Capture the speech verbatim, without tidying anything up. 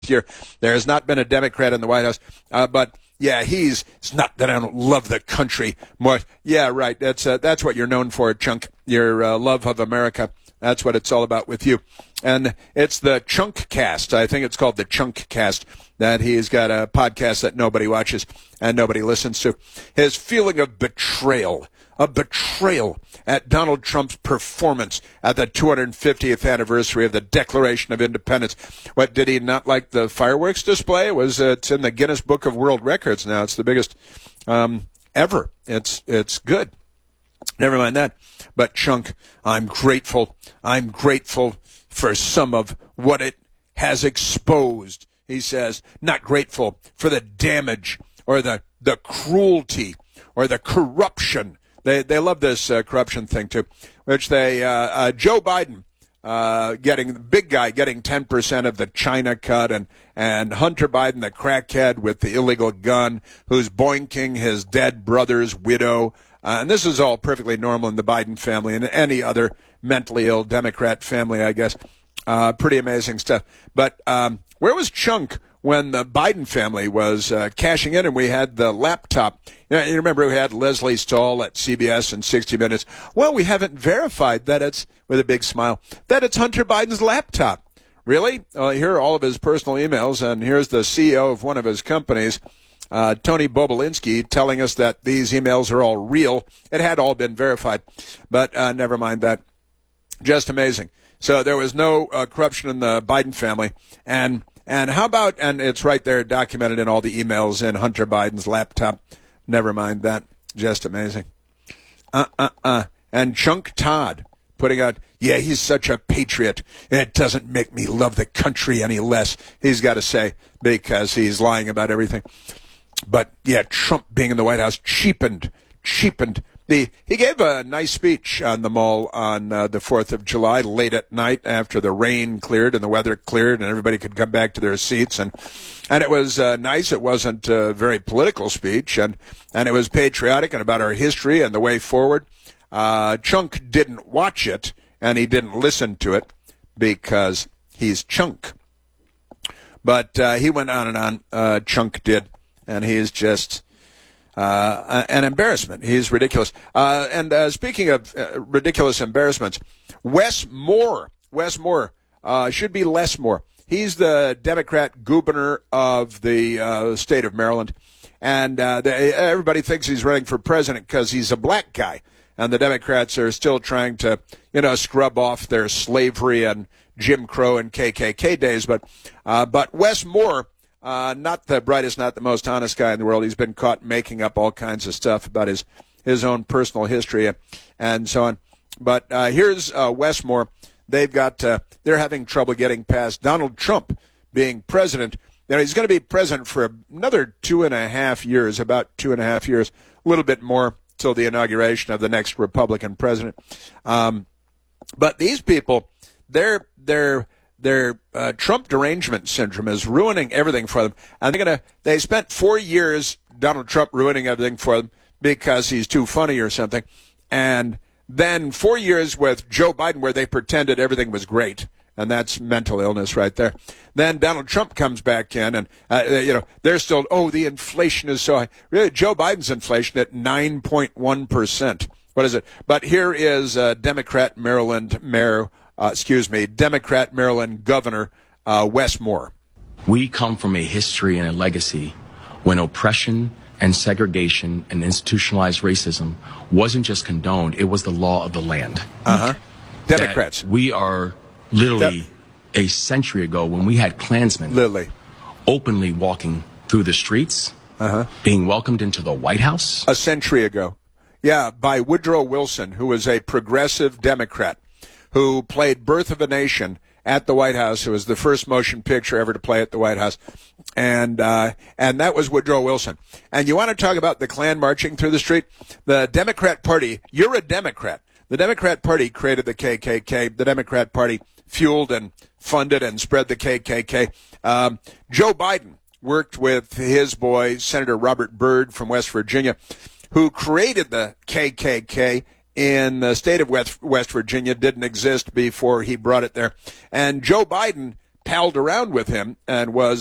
year. There has not been a Democrat in the White House, uh, but yeah, he's. It's not that I don't love the country more. Yeah, right. That's uh, that's what you're known for, Chunk. Your uh, love of America. That's what it's all about with you. And it's the Chunk Cast. I think it's called the Chunk Cast. That he's got a podcast that nobody watches and nobody listens to. His feeling of betrayal, of betrayal at Donald Trump's performance at the two hundred fiftieth anniversary of the Declaration of Independence. What, did he not like the fireworks display? It was, uh, it's in the Guinness Book of World Records now. It's the biggest um, ever. It's it's good. Never mind that. But Chunk, I'm grateful. I'm grateful for some of what it has exposed. He says, not grateful for the damage or the, the cruelty or the corruption. They they love this uh, corruption thing, too, which they, uh, uh, Joe Biden uh, getting, the big guy getting ten percent of the China cut, and, and Hunter Biden, the crackhead with the illegal gun, who's boinking his dead brother's widow. Uh, and this is all perfectly normal in the Biden family and any other mentally ill Democrat family, I guess. Uh, pretty amazing stuff. But um, where was Chunk when the Biden family was uh, cashing in and we had the laptop? You know, you remember we had Leslie Stahl at C B S and sixty minutes. Well, we haven't verified that it's, with a big smile, that it's Hunter Biden's laptop. Really? Uh, here are all of his personal emails, and here's the C E O of one of his companies, uh, Tony Bobulinski, telling us that these emails are all real. It had all been verified, but uh, never mind that. Just amazing. So there was no uh, corruption in the Biden family. And and how about, and it's right there documented in all the emails in Hunter Biden's laptop. Never mind that. Just amazing. Uh-uh-uh. And Chunk Todd putting out, yeah, he's such a patriot. It doesn't make me love the country any less, he's got to say, because he's lying about everything. But, yeah, Trump being in the White House cheapened, cheapened. The, he gave a nice speech on the Mall on uh, the fourth of July, late at night after the rain cleared and the weather cleared and everybody could come back to their seats. And and it was uh, nice. It wasn't a very political speech, and, and it was patriotic and about our history and the way forward. Uh, Chunk didn't watch it, and he didn't listen to it because he's Chunk. But uh, he went on and on, uh, Chunk did, and he's just... Uh, an embarrassment. He's ridiculous. Uh, and uh, speaking of uh, ridiculous embarrassments, Wes Moore, Wes Moore, uh, should be Les Moore. He's the Democrat governor of the uh, state of Maryland. And uh, they, everybody thinks he's running for president because he's a black guy. And the Democrats are still trying to, you know, scrub off their slavery and Jim Crow and K K K days. But, uh, but Wes Moore, Uh, not the brightest, not the most honest guy in the world. He's been caught making up all kinds of stuff about his, his own personal history and so on. But uh, here's uh, Wes Moore. They've got, uh, they're having trouble getting past Donald Trump being president. Now, he's going to be president for another two and a half years, about two and a half years, a little bit more till the inauguration of the next Republican president. Um, but these people, they're, they're, Their uh, Trump derangement syndrome is ruining everything for them. And they're gonna, they spent four years, Donald Trump, ruining everything for them because he's too funny or something. And then four years with Joe Biden where they pretended everything was great. And that's mental illness right there. Then Donald Trump comes back in and, uh, you know, they're still, oh, the inflation is so high. Really, Joe Biden's inflation at nine point one percent. What is it? But here is uh, Democrat Maryland Mayor Uh, excuse me, Democrat Maryland Governor uh, Wes Moore. We come from a history and a legacy when oppression and segregation and institutionalized racism wasn't just condoned, it was the law of the land. Uh-huh. Democrats. That we are literally De- a century ago when we had Klansmen literally openly walking through the streets, uh-huh. being welcomed into the White House. A century ago. Yeah, by Woodrow Wilson, who was a progressive Democrat, who played Birth of a Nation at the White House. It was the first motion picture ever to play at the White House. And uh, and that was Woodrow Wilson. And you want to talk about the Klan marching through the street? The Democrat Party, you're a Democrat. The Democrat Party created the K K K. The Democrat Party fueled and funded and spread the K K K. Um, Joe Biden worked with his boy, Senator Robert Byrd from West Virginia, who created the K K K in the state of West, West Virginia. Didn't exist before he brought it there. And Joe Biden palled around with him and was